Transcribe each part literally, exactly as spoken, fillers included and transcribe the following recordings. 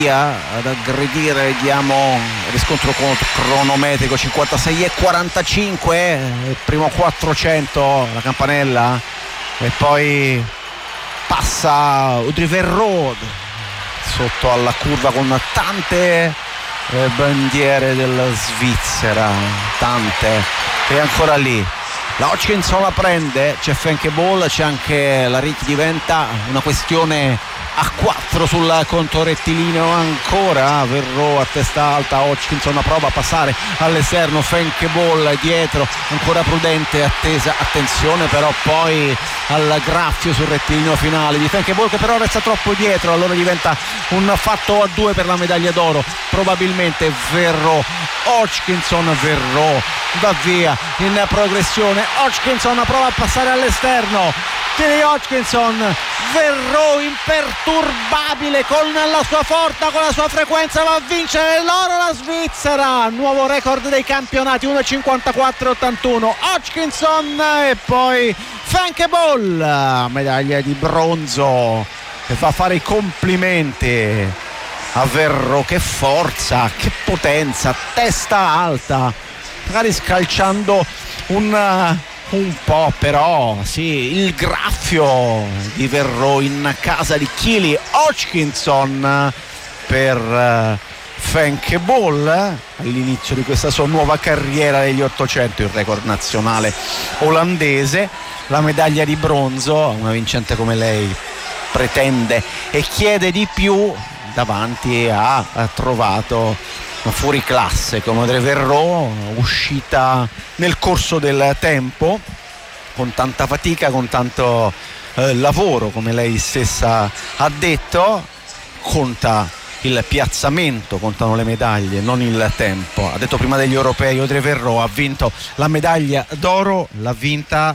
ad aggredire. Vediamo il riscontro cronometrico, cinquantasei e quarantacinque, il primo quattrocento, la campanella, e poi passa Audrey Verreaux sotto alla curva con tante eh, bandiere della Svizzera, tante, e ancora lì la Hodgkinson la prende, c'è Fenke Bol, c'è anche la Rick, diventa una questione a quattro sul conto rettilineo. Ancora Verreaux a testa alta, Hodgkinson prova a passare all'esterno, Fenke Bol dietro, ancora prudente, attesa, attenzione però poi al graffio sul rettilineo finale di Fenke Bol, che però resta troppo dietro, allora diventa un fatto a due per la medaglia d'oro, probabilmente Verreaux, Hodgkinson, Verreaux va via in progressione, Hodgkinson prova a passare all'esterno, Tilly Hodgkinson, Verreaux imperturbabile con la sua forza, con la sua frequenza, va a vincere l'oro la Svizzera, nuovo record dei campionati, uno e cinquantaquattro e ottantuno, Hodgkinson e poi Fenke Bol, medaglia di bronzo, che fa fare i complimenti a Verreaux, che forza, che potenza, testa alta, magari scalciando un un po', però sì, il graffio di Verreaux in casa di Tilly Hodgkinson per uh, Fenke Bol all'inizio di questa sua nuova carriera degli ottocento, il record nazionale olandese, la medaglia di bronzo, una vincente come lei pretende e chiede di più, davanti a, ha trovato fuori classe come Audrey Verreaux, uscita nel corso del tempo con tanta fatica, con tanto eh, lavoro, come lei stessa ha detto. Conta il piazzamento, contano le medaglie, non il tempo. Ha detto prima degli europei, Audrey Verreaux ha vinto la medaglia d'oro, l'ha vinta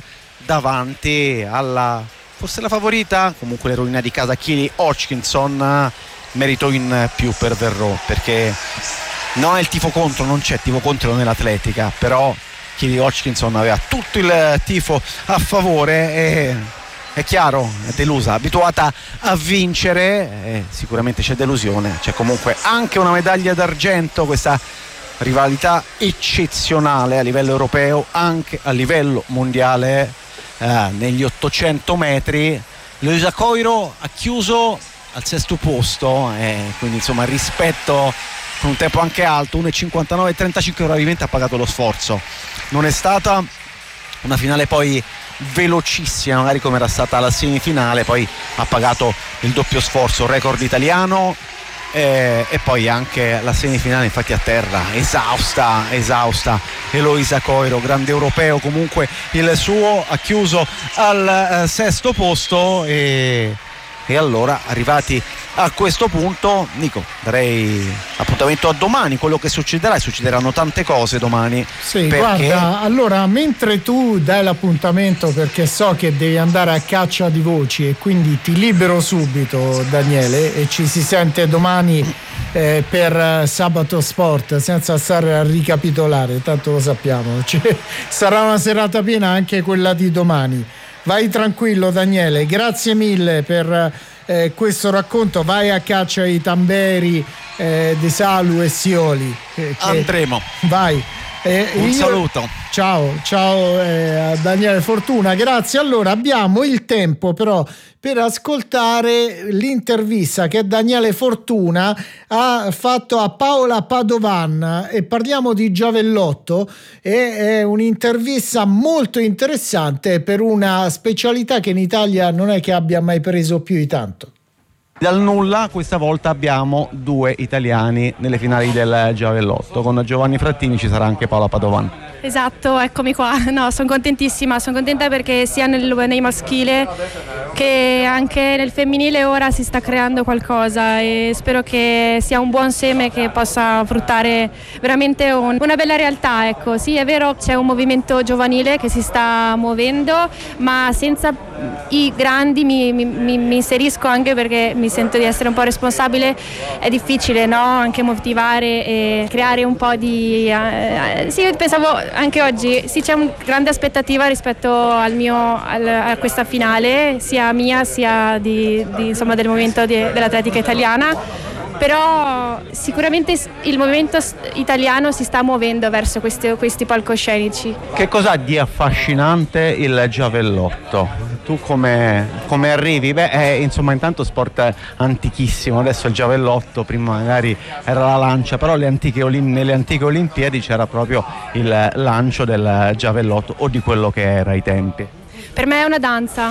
davanti alla, forse la favorita, comunque l'eroina di casa Tilly Hodgkinson. Merito in più per Verreaux, perché non è il tifo contro, non c'è tifo contro nell'atletica, però Tilly Hodgkinson aveva tutto il tifo a favore e è chiaro, è delusa, abituata a vincere, e sicuramente c'è delusione, c'è comunque anche una medaglia d'argento, questa rivalità eccezionale a livello europeo, anche a livello mondiale eh, negli ottocento metri. Eloisa Coiro ha chiuso al sesto posto, e quindi insomma rispetto con un tempo anche alto, uno e cinquantanove e trentacinque, probabilmente ha pagato lo sforzo. Non è stata una finale poi velocissima, magari come era stata la semifinale, poi ha pagato il doppio sforzo, record italiano, eh, e poi anche la semifinale infatti a terra, esausta, esausta Eloisa Coiro, grande europeo comunque il suo, ha chiuso al eh, sesto posto e... E allora, arrivati a questo punto, Nico, darei appuntamento a domani, quello che succederà, e succederanno tante cose domani. Sì, perché... guarda, allora mentre tu dai l'appuntamento, perché so che devi andare a caccia di voci e quindi ti libero subito, Daniele, e ci si sente domani eh, per Sabato Sport, senza stare a ricapitolare, tanto lo sappiamo, cioè, sarà una serata piena anche quella di domani. Vai tranquillo, Daniele, grazie mille per eh, questo racconto. Vai a caccia ai tamberi eh, De Salu e Sioli. Eh, che... Andremo. Vai. Eh, Un io... saluto. Ciao, ciao eh, a Daniele Fortuna, grazie. Allora abbiamo il tempo però per ascoltare l'intervista che Daniele Fortuna ha fatto a Paola Padovan, e parliamo di giavellotto. È un'intervista molto interessante per una specialità che in Italia non è che abbia mai preso più di tanto. Dal nulla questa volta abbiamo due italiani nelle finali del giavellotto, con Giovanni Frattini ci sarà anche Paola Padovan. Esatto, eccomi qua. No, sono contentissima, sono contenta perché sia nel, nei maschile che anche nel femminile ora si sta creando qualcosa, e spero che sia un buon seme che possa fruttare veramente un, una bella realtà. Ecco, sì, è vero, c'è un movimento giovanile che si sta muovendo, ma senza i grandi mi, mi, mi inserisco, anche perché mi sento di essere un po' responsabile. È difficile, no? Anche motivare e creare un po' di eh, sì, pensavo anche oggi sì, c'è una grande aspettativa rispetto al mio al, a questa finale, sia mia sia di, di, insomma, del movimento di, dell'atletica italiana. però sicuramente il movimento italiano si sta muovendo verso questi, questi palcoscenici. Che cosa ha di affascinante il giavellotto? Tu come, come arrivi? Beh, è, insomma, intanto sport antichissimo, adesso il giavellotto, prima magari era la lancia, però le antiche, nelle antiche Olimpiadi c'era proprio il lancio del giavellotto, o di quello che era ai tempi. Per me è una danza,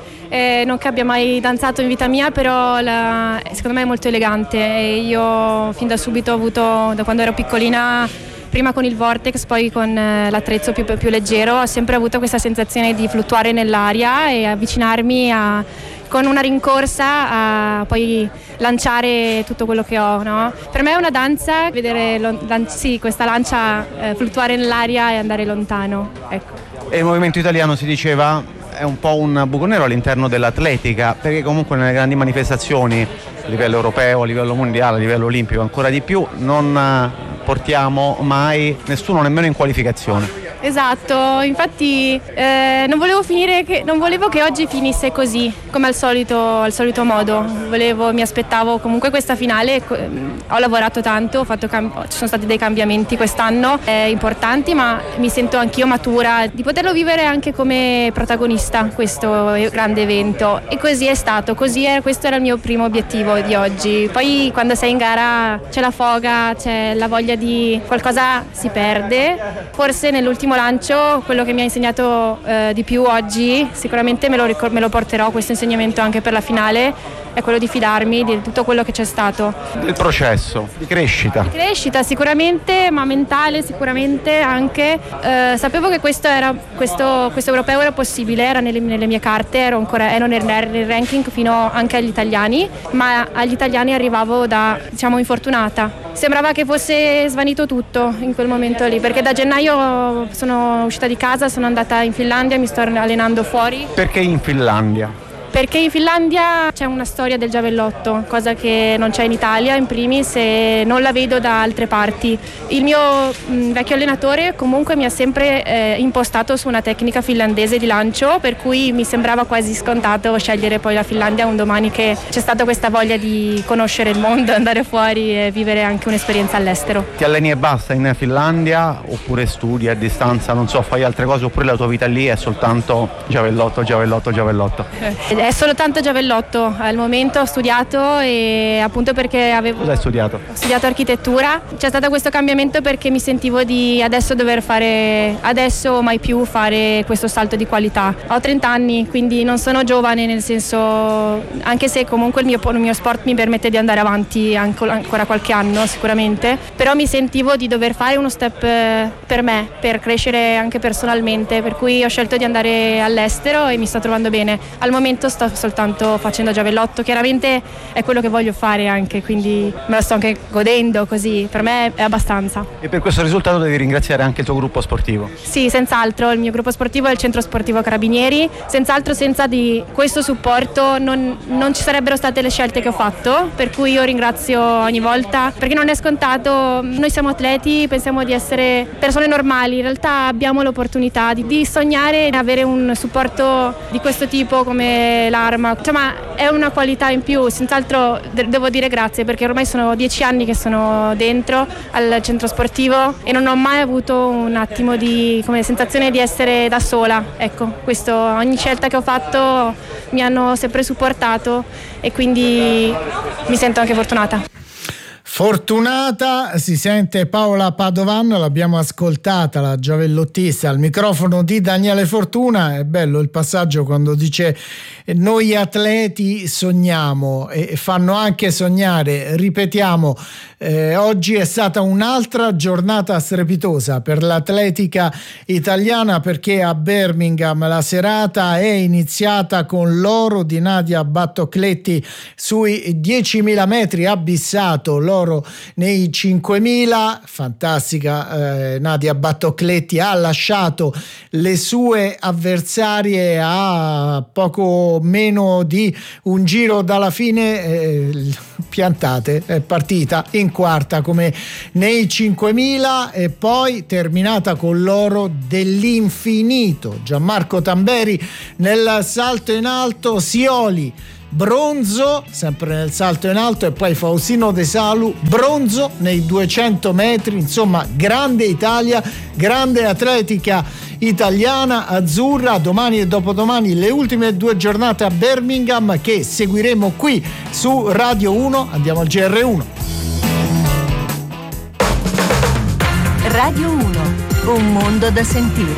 eh, non che abbia mai danzato in vita mia, però la, secondo me è molto elegante e io fin da subito ho avuto, da quando ero piccolina, prima con il vortex, poi con l'attrezzo più, più leggero, ho sempre avuto questa sensazione di fluttuare nell'aria e avvicinarmi a, con una rincorsa a poi lanciare tutto quello che ho, no? Per me è una danza, vedere lo, lan- sì, questa lancia eh, fluttuare nell'aria e andare lontano, ecco. E il movimento italiano, si diceva, è un po' un buco nero all'interno dell'atletica, perché comunque nelle grandi manifestazioni a livello europeo, a livello mondiale, a livello olimpico ancora di più, non portiamo mai nessuno nemmeno in qualificazione. Esatto, infatti eh, non volevo finire che, non volevo che oggi finisse così, come al solito, al solito modo. Volevo, mi aspettavo comunque questa finale, ho lavorato tanto, ho fatto cam- ci sono stati dei cambiamenti quest'anno eh, importanti, ma mi sento anch'io matura di poterlo vivere anche come protagonista questo grande evento, e così è stato, così è, questo era il mio primo obiettivo di oggi. Poi quando sei in gara c'è la foga, c'è la voglia di qualcosa, si perde, forse nell'ultimo lancio quello che mi ha insegnato eh, di più oggi, sicuramente me lo, ricor- me lo porterò questo insegnamento anche per la finale, è quello di fidarmi di tutto quello che c'è stato. Del processo di crescita. Di crescita sicuramente, ma mentale sicuramente anche. Eh, sapevo che questo, era, questo, questo europeo era possibile, era nelle, nelle mie carte, ero ancora ero nel, nel ranking fino anche agli italiani, ma agli italiani arrivavo da, diciamo, infortunata. Sembrava che fosse svanito tutto in quel momento lì, perché da gennaio sono uscita di casa, sono andata in Finlandia, mi sto allenando fuori. Perché in Finlandia? Perché in Finlandia c'è una storia del giavellotto, cosa che non c'è in Italia in primis e non la vedo da altre parti. Il mio mh, vecchio allenatore comunque mi ha sempre eh, impostato su una tecnica finlandese di lancio, per cui mi sembrava quasi scontato scegliere poi la Finlandia un domani che c'è stata questa voglia di conoscere il mondo, andare fuori e vivere anche un'esperienza all'estero. Ti alleni e basta in Finlandia, oppure studi a distanza, non so, fai altre cose, oppure la tua vita lì è soltanto giavellotto, giavellotto, giavellotto? Eh. È solo tanto giavellotto, al momento ho studiato e appunto perché avevo... Cosa hai studiato? Ho studiato architettura, c'è stato questo cambiamento perché mi sentivo di adesso dover fare, adesso o mai più fare questo salto di qualità. Ho trenta anni, quindi non sono giovane, nel senso, anche se comunque il mio, il mio sport mi permette di andare avanti ancora qualche anno sicuramente, però mi sentivo di dover fare uno step per me, per crescere anche personalmente, per cui ho scelto di andare all'estero e mi sto trovando bene. Al momento sto soltanto facendo giavellotto, chiaramente è quello che voglio fare anche, quindi me lo sto anche godendo, così per me è abbastanza. E per questo risultato devi ringraziare anche il tuo gruppo sportivo? Sì, senz'altro, il mio gruppo sportivo è il Centro Sportivo Carabinieri, senz'altro senza di questo supporto non, non ci sarebbero state le scelte che ho fatto, per cui io ringrazio ogni volta, perché non è scontato, noi siamo atleti, pensiamo di essere persone normali, in realtà abbiamo l'opportunità di, di sognare e avere un supporto di questo tipo come l'Arma, insomma è una qualità in più, senz'altro de- devo dire grazie, perché ormai sono dieci anni che sono dentro al centro sportivo e non ho mai avuto un attimo di come sensazione di essere da sola, ecco, questo, ogni scelta che ho fatto mi hanno sempre supportato e quindi mi sento anche fortunata. Fortunata, si sente Paola Padovan, l'abbiamo ascoltata, la giavellottista al microfono di Daniele Fortuna. È bello il passaggio quando dice noi atleti sogniamo e fanno anche sognare, ripetiamo, eh, oggi è stata un'altra giornata strepitosa per l'atletica italiana, perché a Birmingham la serata è iniziata con l'oro di Nadia Battocletti sui diecimila metri abissato, l'oro nei cinquemila, fantastica, eh, Nadia Battocletti ha lasciato le sue avversarie a poco meno di un giro dalla fine, eh, piantate, è partita in quarta come nei cinquemila e poi terminata con l'oro dell'infinito. Gianmarco Tamberi nel salto in alto, Sioli bronzo sempre nel salto in alto, e poi Faustino De Salu bronzo nei duecento metri. Insomma, grande Italia, grande atletica italiana, azzurra. Domani e dopodomani le ultime due giornate a Birmingham, che seguiremo qui su Radio uno. Andiamo al G R uno. Radio uno, un mondo da sentire.